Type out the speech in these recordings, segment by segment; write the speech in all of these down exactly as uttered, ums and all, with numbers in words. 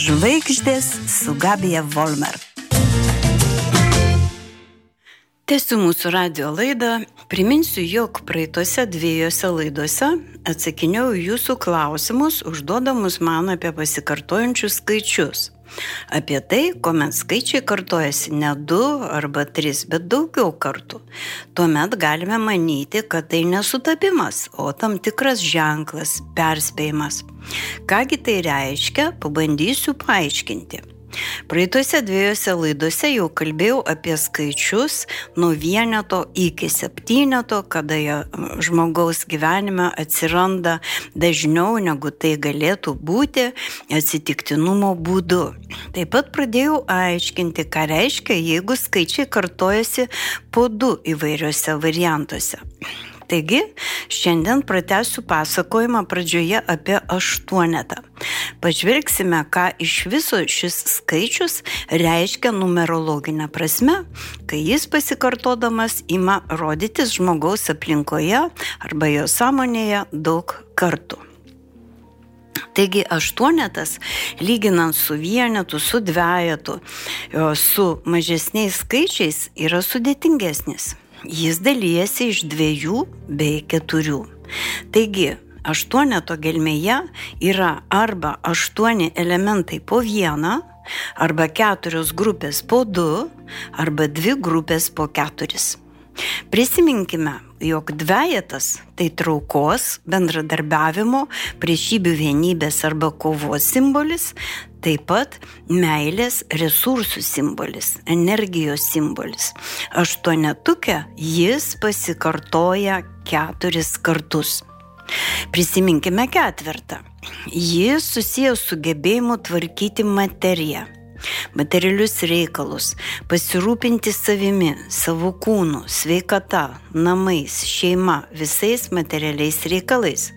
Žvaigždės su Gabija Volmer. Tęsiu mūsų radio laidą. Priminsiu, jog praeitose dviejose laidose atsakinėjau jūsų klausimus, užduodamus man apie pasikartojančius skaičius. Apie tai, kuomet skaičiai kartojasi ne du arba tris, bet daugiau kartų. Tuomet galime manyti, kad tai nesutapimas, o tam tikras ženklas, perspėjimas. Kągi tai reiškia, pabandysiu paaiškinti. Praeitose dviejose laidose jau kalbėjau apie skaičius nuo vieneto iki septyneto, kada jie žmogaus gyvenime atsiranda dažniau negu tai galėtų būti atsitiktinumo būdu. Taip pat pradėjau aiškinti, ką reiškia, jeigu skaičiai kartojasi po du įvairiuose variantuose. Taigi, šiandien pratęsiu pasakojimą pradžioje apie aštuonetą. Pažvelgsime, ką iš viso šis skaičius reiškia numerologinė prasme, kai jis pasikartodamas ima rodytis žmogaus aplinkoje arba jo sąmonėje daug kartų. Taigi aštuonetas, lyginant su vienetu, su dvejetu, su mažesniais skaičiais, yra sudėtingesnis. Jis dalyjasi iš dviejų bei keturių. Taigi, aštuoneto gelmėje yra arba aštuoni elementai po vieną, arba keturios grupės po du, arba dvi grupės po keturis. Prisiminkime, jog dvejetas tai traukos, bendradarbiavimo, priešybių vienybės arba kovos simbolis, taip pat meilės resursų simbolis, energijos simbolis. Aštuonetuke jis pasikartoja keturis kartus. Prisiminkime ketvirtą. Jis susijęs su gebėjimu tvarkyti materiją, materialius reikalus, pasirūpinti savimi, savo kūnu, sveikata, namais, šeima, visais materialiais reikalais.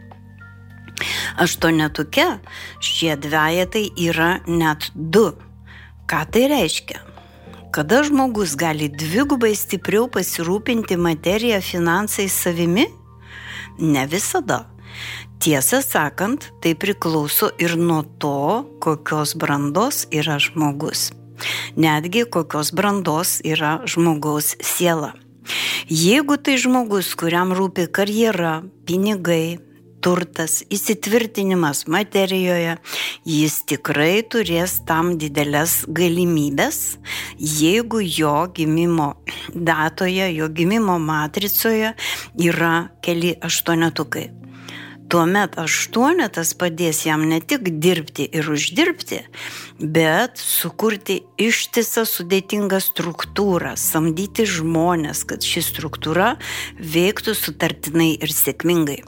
Aštuonetuke šie dvejetai yra net du. Ką tai reiškia? Kada žmogus gali dvigubai stipriau pasirūpinti materiją, finansais, savimi? Ne visada. Tiesą sakant, tai priklauso ir nuo to, kokios brandos yra žmogus. Netgi kokios brandos yra žmogaus siela. Jeigu tai žmogus, kuriam rūpi karjera, pinigai, turtas, įsitvirtinimas materijoje, jis tikrai turės tam didelės galimybės, jeigu jo gimimo datoje, jo gimimo matricoje yra keli aštuonetukai. Tuomet aštuonetas padės jam ne tik dirbti ir uždirbti, bet sukurti ištisą sudėtingą struktūrą, samdyti žmones, kad ši struktūra veiktų sutartinai ir sėkmingai.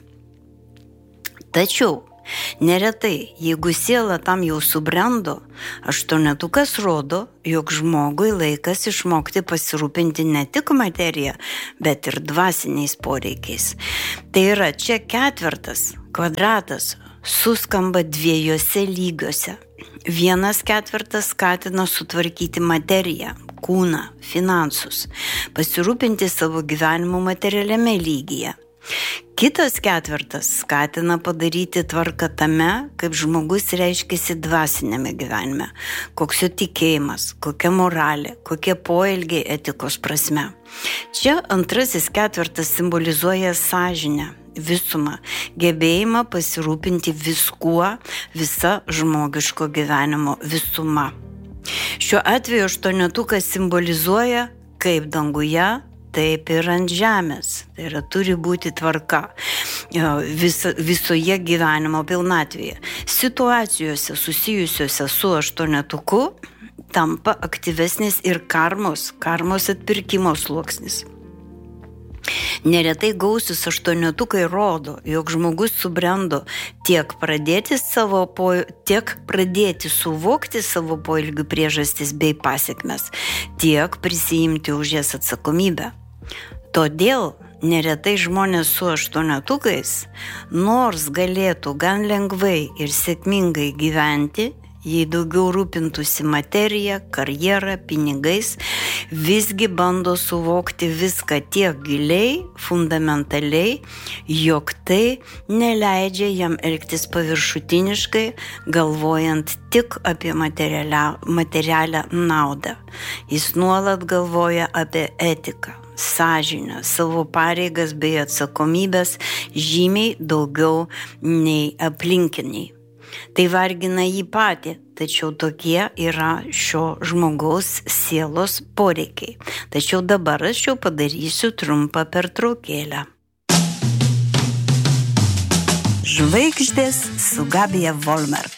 Tačiau neretai, jeigu siela tam jau subrendo, aštuonetukas rodo, jog žmogui laikas išmokti pasirūpinti ne tik materiją, bet ir dvasiniais poreikiais. Tai yra, čia ketvirtas kvadratas suskamba dviejose lygiuose. Vienas ketvirtas skatina sutvarkyti materiją, kūną, finansus, pasirūpinti savo gyvenimu materialiame lygyje. Kitas ketvirtas skatina padaryti tvarką tame, kaip žmogus reiškiasi dvasinėme gyvenime, koks jo tikėjimas, kokia moralė, kokie poelgiai etikos prasme. Čia antrasis ketvirtas simbolizuoja sąžinę, visumą, gebėjimą pasirūpinti viskuo, visa žmogiško gyvenimo visuma. Šiuo atveju aštuonetukas simbolizuoja kaip danguje, taip ir ant žemės. Tai yra, turi būti tvarka viso, visoje gyvenimo pilnatvėje. Situacijose susijusiuose su aštuonetuku tampa aktyvesnis ir karmos, karmos atpirkimo sluoksnis. Neretai gausius aštuonetukai rodo, jog žmogus subrendo tiek pradėti, savo po, tiek pradėti suvokti savo poelgių priežastis bei pasekmes, tiek prisiimti už jas atsakomybę. Todėl neretai žmonės su aštuonetukais, nors galėtų gan lengvai ir sėkmingai gyventi, jei daugiau rūpintųsi materija, karjera, pinigais, visgi bando suvokti viską tiek giliai, fundamentaliai, jog tai neleidžia jam elgtis paviršutiniškai, galvojant tik apie materialią, materialią naudą. Jis nuolat galvoja apie etiką, sąžinę, savo pareigas bei atsakomybės žymiai daugiau nei aplinkiniai. Tai vargina jį patį, tačiau tokie yra šio žmogaus sielos poreikiai. Tačiau dabar aš jau padarysiu trumpą pertraukėlę. Žvaigždės su Gabija Volmer.